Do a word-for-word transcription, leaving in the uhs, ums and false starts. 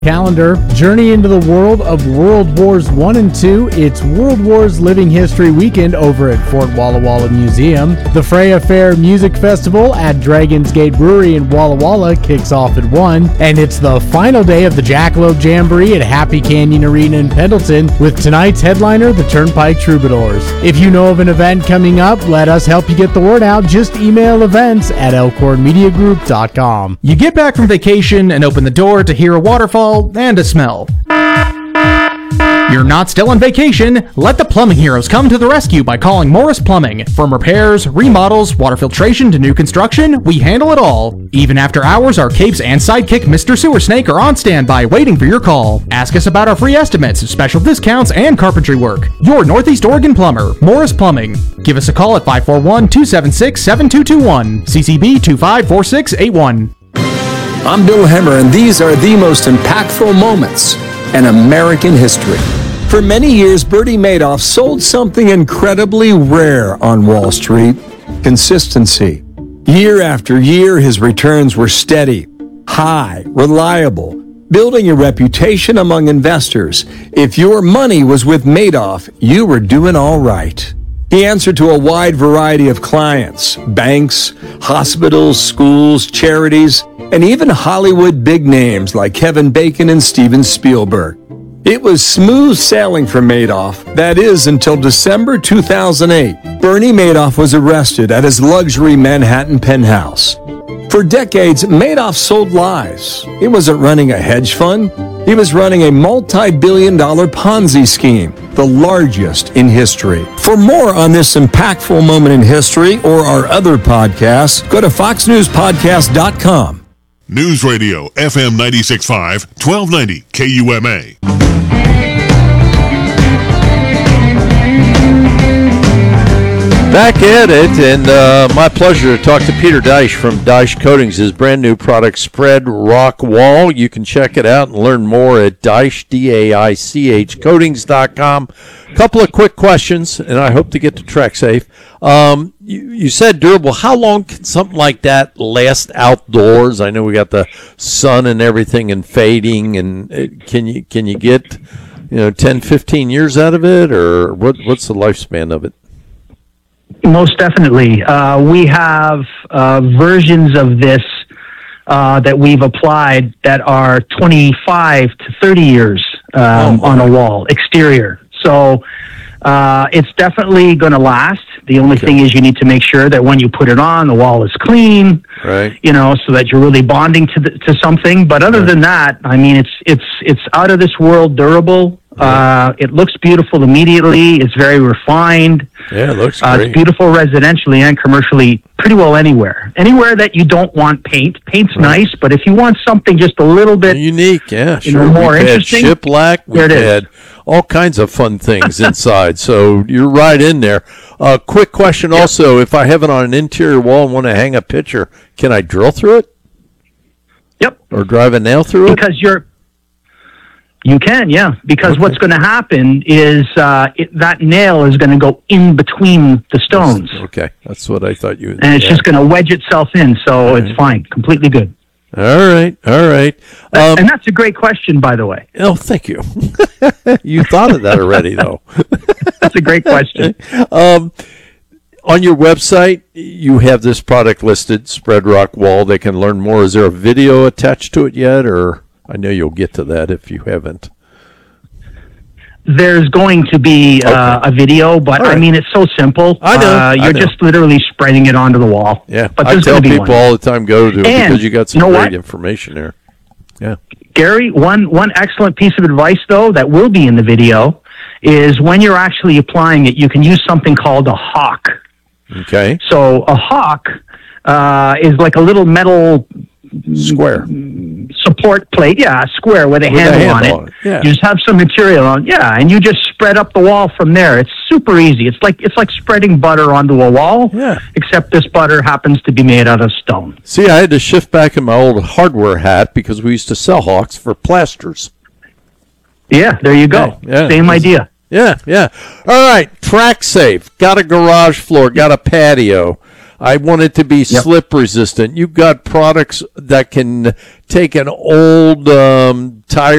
Calendar. Journey into the world of World Wars One and Two. It's World Wars Living History Weekend over at Fort Walla Walla Museum. The Freya Fair Music Festival at Dragon's Gate Brewery in Walla Walla kicks off at one. And it's the final day of the Jackalope Jamboree at Happy Canyon Arena in Pendleton with tonight's headliner, the Turnpike Troubadours. If you know of an event coming up, let us help you get the word out. Just email events at elkhorn media group dot com. You get back from vacation and open the door to hear a waterfall and a smell. You're not still on vacation. Let the plumbing heroes come to the rescue by calling Morris Plumbing. From repairs, remodels, water filtration to new construction, we handle it all. Even after hours, our capes and sidekick Mister Sewer Snake are on standby waiting for your call. Ask us about our free estimates, special discounts, and carpentry work. Your Northeast Oregon plumber, Morris Plumbing. Give us a call at five four one, two seven six, seven two two one, C C B two five four six eight one. I'm Bill Hemmer, and these are the most impactful moments in American history. For many years, Bernie Madoff sold something incredibly rare on Wall Street: consistency. Year after year, his returns were steady, high, reliable, building a reputation among investors. If your money was with Madoff, you were doing all right. He answered to a wide variety of clients: banks, hospitals, schools, charities, and even Hollywood big names like Kevin Bacon and Steven Spielberg. It was smooth sailing for Madoff. That is, until December two thousand eight. Bernie Madoff was arrested at his luxury Manhattan penthouse. For decades, Madoff sold lies. He wasn't running a hedge fund. He was running a multi-billion dollar Ponzi scheme, the largest in history. For more on this impactful moment in history or our other podcasts, go to fox news podcast dot com. News Radio, F M ninety-six point five, twelve ninety K U M A. Back at it, and uh, my pleasure to talk to Peter Deich from Deich Coatings, his brand new product, Spread Rock Wall. You can check it out and learn more at Deich, D A I C H, coatings dot com. A couple of quick questions, and I hope to get to TrekSafe. Um, you, you said durable. How long can something like that last outdoors? I know we got the sun and everything and fading, and it, can you can you get you know ten, fifteen years out of it, or what? What's the lifespan of it? Most definitely. Uh, we have uh, versions of this uh, that we've applied that are twenty-five to thirty years um, oh, on a wall, exterior. So uh, it's definitely going to last. The only okay. thing is you need to make sure that when you put it on, the wall is clean, right? You know, so that you're really bonding to the, to something. But other right. than that, I mean, it's it's it's out of this world durable. Uh, it looks beautiful immediately. It's very refined. Yeah, it looks uh, great. It's beautiful residentially and commercially, pretty well anywhere. Anywhere that you don't want paint. Paint's right. nice, but if you want something just a little bit unique, yeah, you sure. know, more we've interesting, had shiplack. We've had all kinds of fun things inside. So you're right in there. Uh, quick question yep. also, if I have it on an interior wall and want to hang a picture, can I drill through it? Yep. Or drive a nail through it? Because you're You can, yeah, because okay. what's going to happen is uh, it, that nail is going to go in between the stones. Okay, that's what I thought you would. And it's yeah. just going to wedge itself in, so all it's right. fine, completely good. All right, all right. Um, and that's a great question, by the way. Oh, thank you. You thought of that already, though. That's a great question. um, on your website, you have this product listed, Spread Rock Wall. They can learn more. Is there a video attached to it yet, or... I know you'll get to that if you haven't. There's going to be uh, okay. a video, but right. I mean, it's so simple. I know. Uh, you're I know. just literally spreading it onto the wall. Yeah, but I tell people one. all the time, go to it and because you got some you know great what? information there. Yeah, Gary, one one excellent piece of advice, though, that will be in the video is when you're actually applying it, you can use something called a hawk. Okay. So a hawk uh, is like a little metal... Square. Support plate, yeah, a square with a with handle, a handle on it. On it. Yeah. You just have some material on, yeah, and you just spread up the wall from there. It's super easy. It's like it's like spreading butter onto a wall, yeah. except this butter happens to be made out of stone. See, I had to shift back in my old hardware hat because we used to sell hawks for plasters. Yeah, there you go. Yeah, yeah. Same idea. Yeah, yeah. All right, TrekSafe. Got a garage floor, got a patio. I want it to be yep. slip resistant. You've got products that can take an old um, tire